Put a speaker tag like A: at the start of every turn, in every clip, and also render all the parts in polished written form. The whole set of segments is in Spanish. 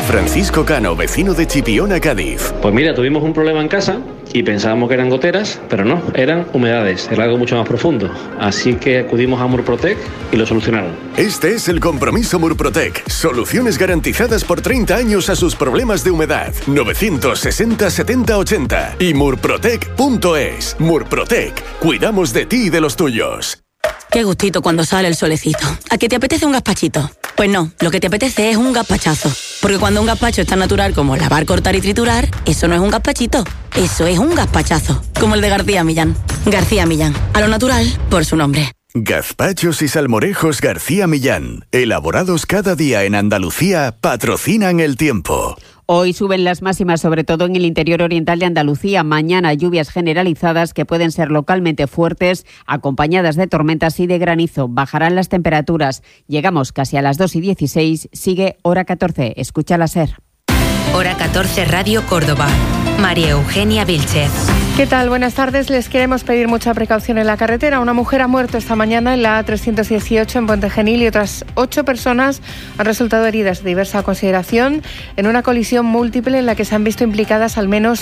A: Francisco Cano, vecino de Chipiona, Cádiz.
B: Pues mira, tuvimos un problema en casa y pensábamos que eran goteras, pero no, eran humedades, era algo mucho más profundo. Así que acudimos a Murprotec y lo solucionaron.
A: Este es el compromiso Murprotec. Soluciones garantizadas por 30 años a sus problemas de humedad. 960 70 80 y murprotec.es. Murprotec. Cuidamos de ti y de los tuyos.
C: Qué gustito cuando sale el solecito. ¿A qué te apetece un gazpachito? Pues no, lo que te apetece es un gazpachazo. Porque cuando un gazpacho es tan natural como lavar, cortar y triturar, eso no es un gazpachito, eso es un gazpachazo. Como el de García Millán. García Millán, a lo natural por su nombre.
A: Gazpachos y salmorejos García Millán, elaborados cada día en Andalucía, patrocinan el tiempo.
D: Hoy suben las máximas, sobre todo en el interior oriental de Andalucía. Mañana lluvias generalizadas que pueden ser localmente fuertes, acompañadas de tormentas y de granizo. Bajarán las temperaturas. Llegamos casi a las 2:16. Sigue Hora 14. Escucha la SER.
E: Hora 14 Radio Córdoba. María Eugenia Vilchez.
F: ¿Qué tal? Buenas tardes. Les queremos pedir mucha precaución en la carretera. Una mujer ha muerto esta mañana en la A318 en Puente Genil y otras 8 personas han resultado heridas de diversa consideración en una colisión múltiple en la que se han visto implicadas al menos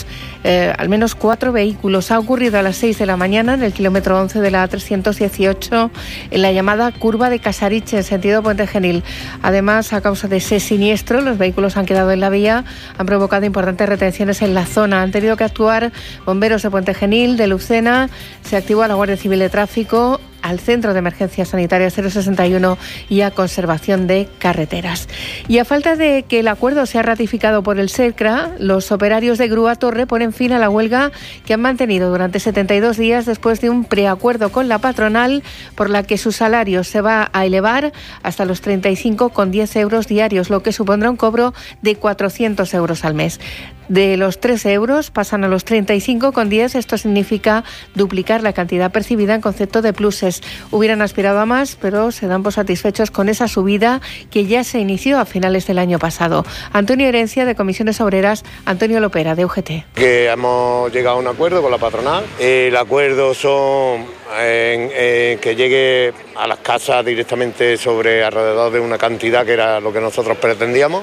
F: 4 vehículos. Ha ocurrido a las 6 de la mañana en el kilómetro 11 de la A318 en la llamada curva de Casariche en sentido Puente Genil. Además, a causa de ese siniestro, los vehículos han quedado en la vía, han provocado importantes retenciones en la zona. Han tenido que actuar bomberos de Puente Genil, de Lucena, se activó a la Guardia Civil de Tráfico, al Centro de Emergencias Sanitarias 061 y a Conservación de Carreteras. Y a falta de que el acuerdo sea ratificado por el SECRA, los operarios de Grúa Torre ponen fin a la huelga que han mantenido durante 72 días después de un preacuerdo con la patronal por la que su salario se va a elevar hasta los 35,10 euros diarios, lo que supondrá un cobro de 400 euros al mes. De los 13 euros pasan a los 35,10. Esto significa duplicar la cantidad percibida en concepto de pluses. Hubieran aspirado a más, pero se dan por satisfechos con esa subida que ya se inició a finales del año pasado. Antonio Herencia, de Comisiones Obreras. Antonio Lopera, de UGT.
G: Que hemos llegado a un acuerdo con la patronal. El acuerdo son que llegue a las casas directamente sobre alrededor de una cantidad que era lo que nosotros pretendíamos.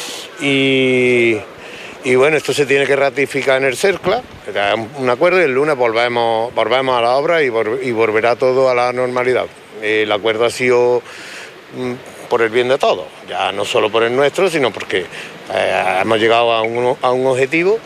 G: Y bueno, esto se tiene que ratificar en el CERCLA, un acuerdo, y el lunes volvemos a la obra y volverá todo a la normalidad. El acuerdo ha sido por el bien de todos, ya no solo por el nuestro, sino porque hemos llegado a un objetivo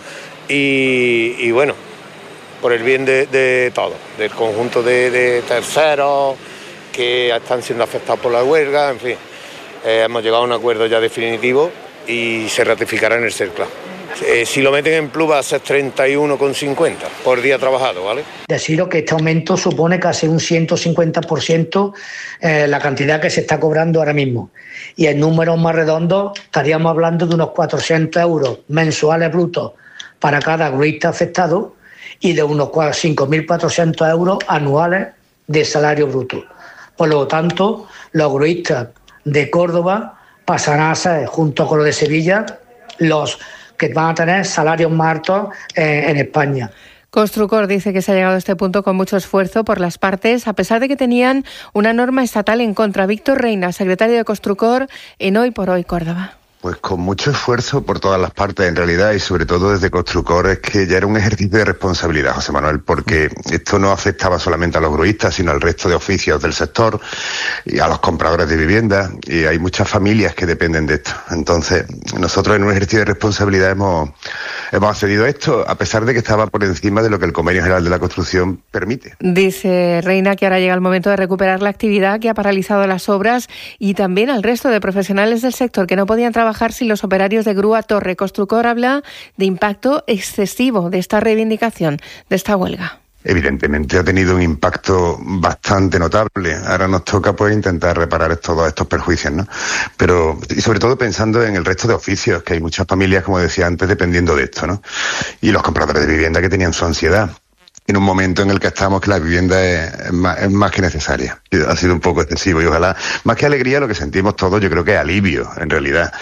G: y bueno, por el bien de todos, del conjunto de terceros que están siendo afectados por la huelga, en fin. Hemos llegado a un acuerdo ya definitivo y se ratificará en el CERCLA. Si lo meten en plus va a ser 31,50 por día trabajado, ¿vale?
H: Deciros que este aumento supone casi un 150% la cantidad que se está cobrando ahora mismo. Y en números más redondos estaríamos hablando de unos 400 euros mensuales brutos para cada gruista afectado y de unos 5.400 euros anuales de salario bruto. Por lo tanto, los gruistas de Córdoba pasarán a ser, junto con los de Sevilla, los que van a tener salarios más altos en España.
F: Construcor dice que se ha llegado a este punto con mucho esfuerzo por las partes, a pesar de que tenían una norma estatal en contra. Víctor Reina, secretario de Construcor en Hoy por Hoy Córdoba.
I: Pues con mucho esfuerzo por todas las partes en realidad, y sobre todo desde Construcor. Es que ya era un ejercicio de responsabilidad, José Manuel, porque esto no afectaba solamente a los gruistas, sino al resto de oficios del sector y a los compradores de viviendas, y hay muchas familias que dependen de esto. Entonces, nosotros en un ejercicio de responsabilidad hemos accedido a esto, a pesar de que estaba por encima de lo que el Convenio General de la Construcción permite.
F: Dice Reina que ahora llega el momento de recuperar la actividad que ha paralizado las obras y también al resto de profesionales del sector que no podían trabajar sin los operarios de Grúa Torre. Constructor habla de impacto excesivo de esta reivindicación, de esta huelga.
I: Evidentemente ha tenido un impacto bastante notable. Ahora nos toca pues intentar reparar todos estos perjuicios, ¿no? Pero, y sobre todo pensando en el resto de oficios, que hay muchas familias, como decía antes, dependiendo de esto, ¿no? Y los compradores de vivienda que tenían su ansiedad en un momento en el que estamos, que la vivienda es más que necesaria. Ha sido un poco excesivo y ojalá, más que alegría, lo que sentimos todos, yo creo que es alivio, en realidad.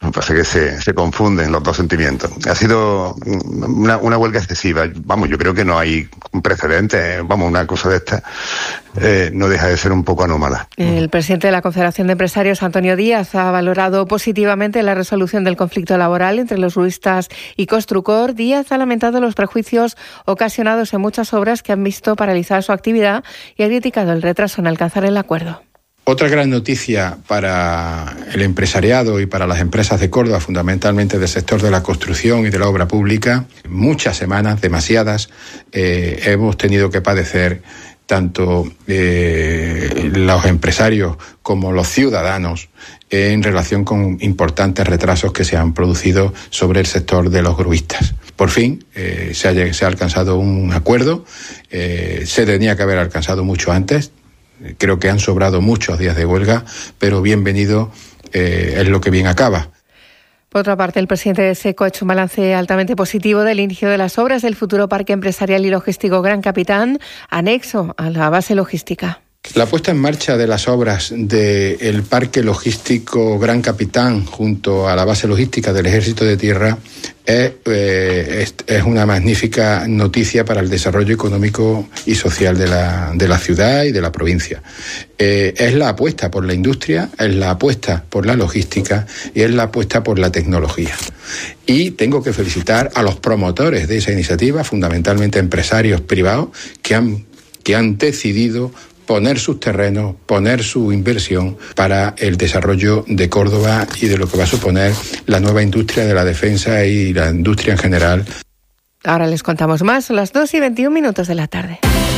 I: Lo que pasa es que se confunden los dos sentimientos. Ha sido una huelga excesiva. Vamos, yo creo que no hay un precedente. Vamos, una cosa de esta no deja de ser un poco anómala.
F: El presidente de la Confederación de Empresarios, Antonio Díaz, ha valorado positivamente la resolución del conflicto laboral entre los gruistas y Construcor. Díaz ha lamentado los prejuicios ocasionados en muchas obras que han visto paralizar su actividad y ha criticado el retraso en alcanzar el acuerdo.
J: Otra gran noticia para el empresariado y para las empresas de Córdoba, fundamentalmente del sector de la construcción y de la obra pública, muchas semanas, demasiadas, hemos tenido que padecer tanto los empresarios como los ciudadanos en relación con importantes retrasos que se han producido sobre el sector de los gruistas. Por fin se ha alcanzado un acuerdo, se tenía que haber alcanzado mucho antes. Creo que han sobrado muchos días de huelga, pero bienvenido es lo que bien acaba.
F: Por otra parte, el presidente de SECO ha hecho un balance altamente positivo del inicio de las obras del futuro Parque Empresarial y Logístico Gran Capitán, anexo a la base logística.
J: La puesta en marcha de las obras del Parque Logístico Gran Capitán junto a la base logística del Ejército de Tierra es una magnífica noticia para el desarrollo económico y social de la ciudad y de la provincia. Es la apuesta por la industria, es la apuesta por la logística y es la apuesta por la tecnología. Y tengo que felicitar a los promotores de esa iniciativa, fundamentalmente empresarios privados, que han decidido poner sus terrenos, poner su inversión para el desarrollo de Córdoba y de lo que va a suponer la nueva industria de la defensa y la industria en general.
F: Ahora les contamos más, son las 2:21 de la tarde.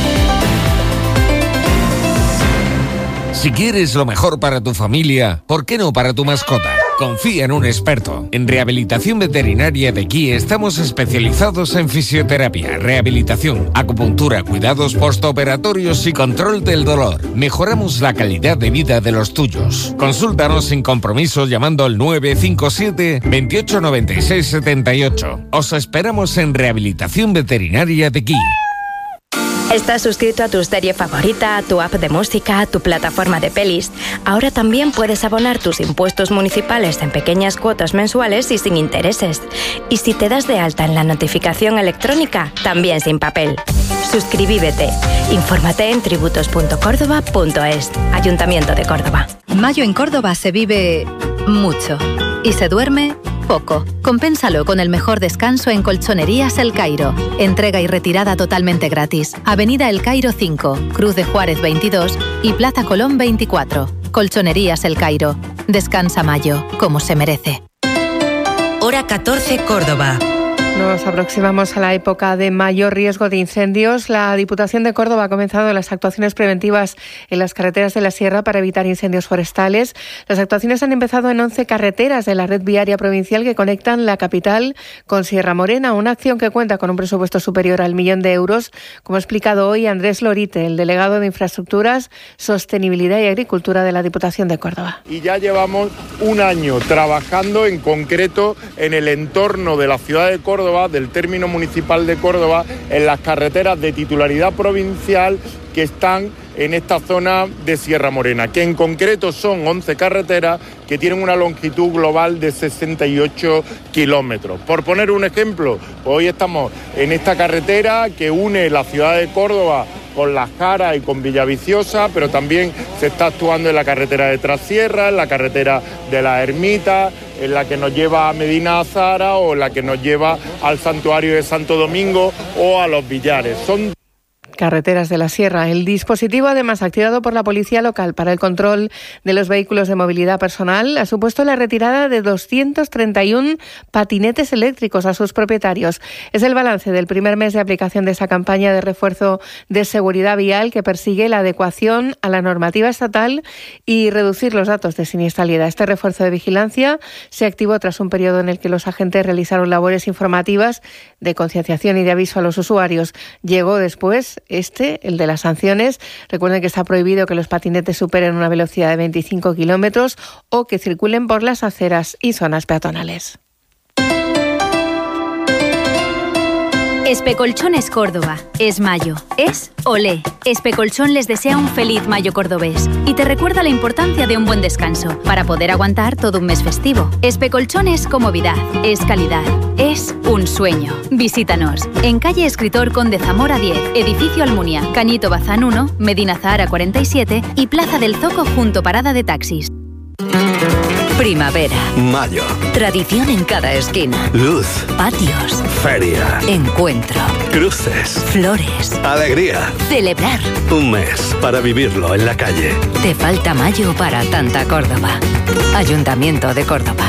K: Si quieres lo mejor para tu familia, ¿por qué no para tu mascota? Confía en un experto. En Rehabilitación Veterinaria de Aquí estamos especializados en fisioterapia, rehabilitación, acupuntura, cuidados postoperatorios y control del dolor. Mejoramos la calidad de vida de los tuyos. Consúltanos sin compromiso llamando al 957 28 96 78. Os esperamos en Rehabilitación Veterinaria de Aquí.
L: ¿Estás suscrito a tu serie favorita, a tu app de música, a tu plataforma de pelis? Ahora también puedes abonar tus impuestos municipales en pequeñas cuotas mensuales y sin intereses. Y si te das de alta en la notificación electrónica, también sin papel. Suscríbete. Infórmate en tributos.córdoba.es. Ayuntamiento de Córdoba.
M: Mayo en Córdoba se vive mucho y se duerme poco. Compénsalo con el mejor descanso en Colchonerías El Cairo. Entrega y retirada totalmente gratis. Avenida El Cairo 5, Cruz de Juárez 22 y Plaza Colón 24. Colchonerías El Cairo. Descansa mayo, como se merece.
E: Hora 14, Córdoba.
F: Nos aproximamos a la época de mayor riesgo de incendios. La Diputación de Córdoba ha comenzado las actuaciones preventivas en las carreteras de la Sierra para evitar incendios forestales. Las actuaciones han empezado en 11 carreteras de la red viaria provincial que conectan la capital con Sierra Morena, una acción que cuenta con un presupuesto superior al 1 millón de euros, como ha explicado hoy Andrés Lorite, el delegado de Infraestructuras, Sostenibilidad y Agricultura de la Diputación de Córdoba.
N: Y ya llevamos un año trabajando en concreto en el entorno de la ciudad de Córdoba, del término municipal de Córdoba, en las carreteras de titularidad provincial que están en esta zona de Sierra Morena, que en concreto son 11 carreteras que tienen una longitud global de 68 kilómetros. Por poner un ejemplo, hoy estamos en esta carretera que une la ciudad de Córdoba con Las Jaras y con Villaviciosa, pero también se está actuando en la carretera de Trasierra, en la carretera de la Ermita, en la que nos lleva a Medina Azara o en la que nos lleva al santuario de Santo Domingo o a Los Villares. Son
F: carreteras de la Sierra. El dispositivo, además activado por la Policía Local para el control de los vehículos de movilidad personal, ha supuesto la retirada de 231 patinetes eléctricos a sus propietarios. Es el balance del primer mes de aplicación de esa campaña de refuerzo de seguridad vial que persigue la adecuación a la normativa estatal y reducir los datos de siniestralidad. Este refuerzo de vigilancia se activó tras un periodo en el que los agentes realizaron labores informativas de concienciación y de aviso a los usuarios. Llegó después el de las sanciones. Recuerden que está prohibido que los patinetes superen una velocidad de 25 kilómetros o que circulen por las aceras y zonas peatonales.
O: Especolchones Córdoba. Es mayo. Es olé. Especolchón les desea un feliz mayo cordobés y te recuerda la importancia de un buen descanso para poder aguantar todo un mes festivo. Especolchón es comodidad, es calidad, es un sueño. Visítanos en calle Escritor Conde Zamora 10, edificio Almunia, Cañito Bazán 1, Medina Zahara 47 y Plaza del Zoco junto parada de taxis.
P: Primavera.
Q: Mayo.
P: Tradición en cada esquina.
Q: Luz.
P: Patios.
Q: Feria.
P: Encuentro.
Q: Cruces.
P: Flores.
Q: Alegría.
P: Celebrar.
Q: Un mes para vivirlo en la calle.
P: Te falta mayo para tanta Córdoba. Ayuntamiento de Córdoba.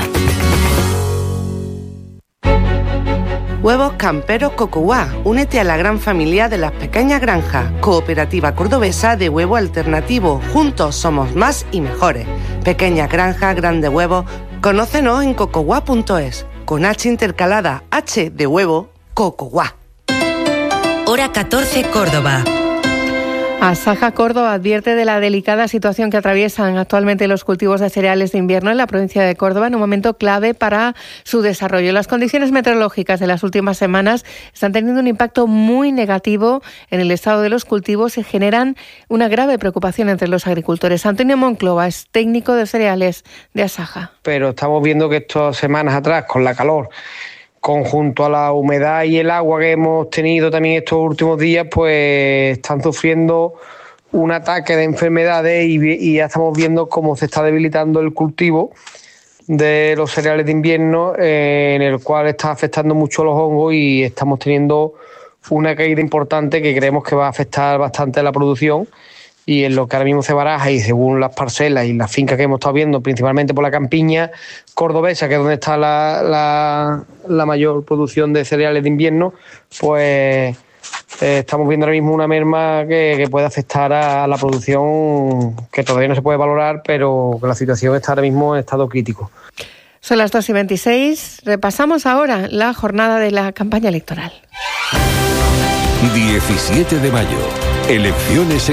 R: Huevos Camperos Cocoguá. Únete a la gran familia de las pequeñas granjas. Cooperativa cordobesa de huevo alternativo. Juntos somos más y mejores. Pequeñas granjas, grandes huevos. Conócenos en cocoguá.es. Con H intercalada, H de huevo, Cocoguá.
E: Hora 14, Córdoba.
F: Asaja Córdoba advierte de la delicada situación que atraviesan actualmente los cultivos de cereales de invierno en la provincia de Córdoba, en un momento clave para su desarrollo. Las condiciones meteorológicas de las últimas semanas están teniendo un impacto muy negativo en el estado de los cultivos y generan una grave preocupación entre los agricultores. Antonio Monclova es técnico de cereales de Asaja.
S: Pero estamos viendo que estas semanas atrás, con la calor, conjunto a la humedad y el agua que hemos tenido también estos últimos días, pues están sufriendo un ataque de enfermedades y ya estamos viendo cómo se está debilitando el cultivo de los cereales de invierno, en el cual está afectando mucho los hongos y estamos teniendo una caída importante que creemos que va a afectar bastante a la producción. Y en lo que ahora mismo se baraja, y según las parcelas y las fincas que hemos estado viendo, principalmente por la campiña cordobesa, que es donde está la mayor producción de cereales de invierno, pues estamos viendo ahora mismo una merma que puede afectar a la producción, que todavía no se puede valorar, pero que la situación está ahora mismo en estado crítico.
F: Son las 2:26. Repasamos ahora la jornada de la campaña electoral.
A: 17 de mayo. Elecciones en